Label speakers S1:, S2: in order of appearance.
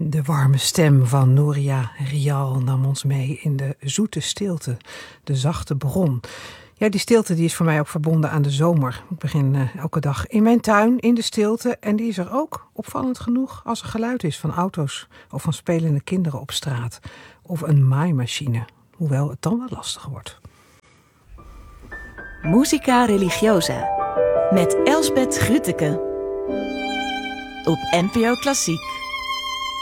S1: De warme stem van Nouria Rial nam ons mee in de zoete stilte, de zachte bron. Ja, die stilte die is voor mij ook verbonden aan de zomer. Ik begin elke dag in mijn tuin, in de stilte. En die is er ook, opvallend genoeg, als er geluid is van auto's of van spelende kinderen op straat. Of een maaimachine, hoewel het dan wel lastig wordt.
S2: Musica Religiosa met Elsbeth Grütke op NPO Klassiek.